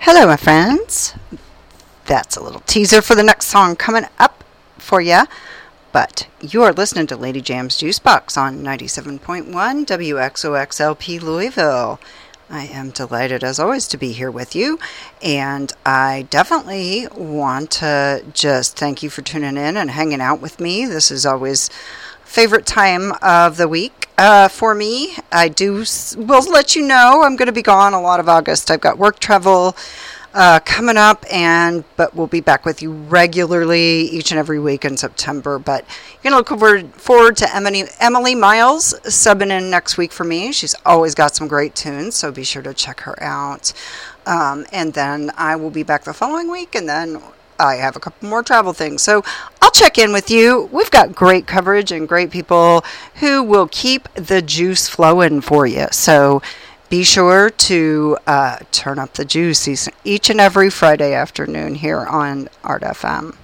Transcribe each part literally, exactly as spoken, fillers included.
Hello, my friends. That's a little teaser for the next song coming up for you. But you are listening to Lady Jam's Juicebox on ninety-seven point one W X O X L P Louisville. I am delighted, as always, to be here with you. And I definitely want to just thank you for tuning in and hanging out with me. This is always favorite time of the week uh, for me. I do will let you know I'm going to be gone a lot of August. I've got work travel uh, coming up, and but we'll be back with you regularly each and every week in September. But you're going to look forward, forward to Emily, Emily Miles subbing in next week for me. She's always got some great tunes, so be sure to check her out. Um, and then I will be back the following week, and then I have a couple more travel things. So I'll check in with you. We've got great coverage and great people who will keep the juice flowing for you. So be sure to uh, turn up the juice each and every Friday afternoon here on Art F M.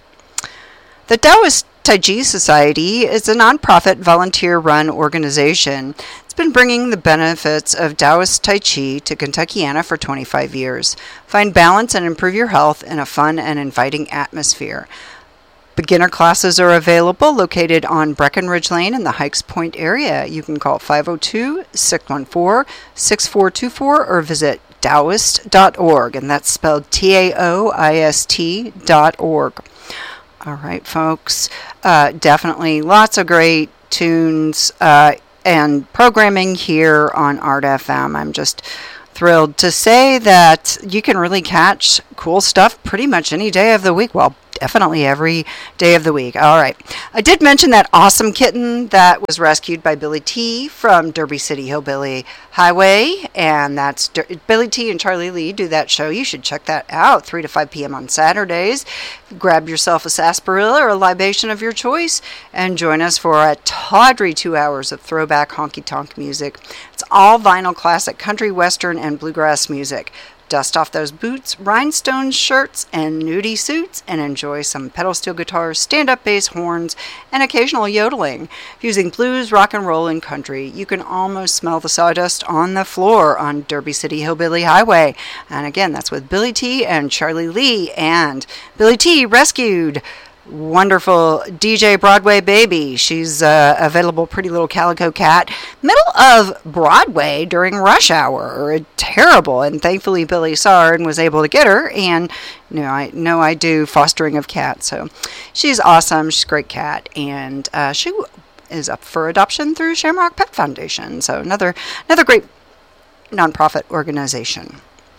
The Taoist Tai Chi Society is a nonprofit volunteer-run organization. It's been bringing the benefits of Taoist Tai Chi to Kentuckiana for twenty-five years. Find balance and improve your health in a fun and inviting atmosphere. Beginner classes are available located on Breckenridge Lane in the Hikes Point area. You can call five oh two, six one four, six four two four or visit taoist dot org, and that's spelled T A O I S T dot org. All right, folks, uh, definitely lots of great tunes uh, and programming here on Art F M. I'm just thrilled to say that you can really catch cool stuff pretty much any day of the week. Well, definitely every day of the week. All right. I did mention that awesome kitten that was rescued by Billy T from Derby City Hillbilly Highway, and that's Der- Billy T and Charlie Lee do that show. You should check that out, three to five p.m. on Saturdays. Grab yourself a sarsaparilla or a libation of your choice and join us for a tawdry two hours of throwback honky-tonk music. It's all vinyl classic country, western, and bluegrass music. Dust off those boots, rhinestone shirts, and nudie suits, and enjoy some pedal steel guitars, stand-up bass, horns, and occasional yodeling. Using blues, rock and roll, and country, you can almost smell the sawdust on the floor on Derby City Hillbilly Highway. And again, that's with Billy T and Charlie Lee. And Billy T rescued wonderful D J Broadway Baby. She's uh, available, pretty little calico cat, middle of Broadway during rush hour. Terrible. And thankfully Billy saw her and was able to get her. And you know, I know I do fostering of cats, so she's awesome. She's a great cat, and uh, she is up for adoption through Shamrock Pet Foundation. So another another great nonprofit organization.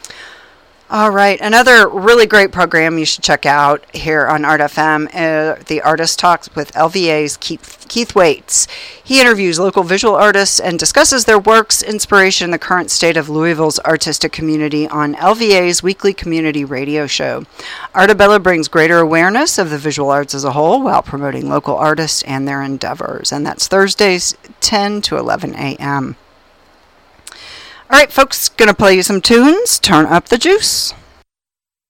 All right, another really great program you should check out here on Art F M, uh, the Artist Talks with L V A's Keith, Keith Waits. He interviews local visual artists and discusses their works, inspiration, and the current state of Louisville's artistic community on L V A's weekly community radio show. Artabella brings greater awareness of the visual arts as a whole while promoting local artists and their endeavors, and that's Thursdays, ten to eleven a.m. All right, folks, gonna play you some tunes. Turn up the juice.